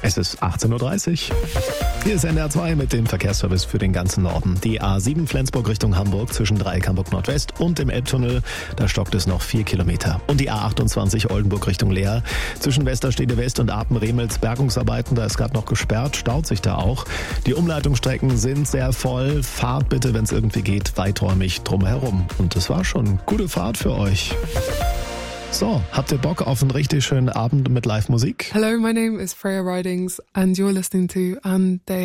Es ist 18.30 Uhr. Hier ist NDR 2 mit dem Verkehrsservice für den ganzen Norden. Die A7 Flensburg Richtung Hamburg zwischen Dreieck Hamburg Nordwest und dem Elbtunnel. Da stockt es noch 4 Kilometer. Und die A28 Oldenburg Richtung Leer zwischen Westerstede West und Apen-Remels Bergungsarbeiten. Da ist gerade noch gesperrt, staut sich da auch. Die Umleitungsstrecken sind sehr voll. Fahrt bitte, wenn es irgendwie geht, weiträumig drumherum. Und das war schon. Gute Fahrt für euch. So, habt ihr Bock auf einen richtig schönen Abend mit Live-Musik? Hello, my name is Freya Ridings and you're listening to And They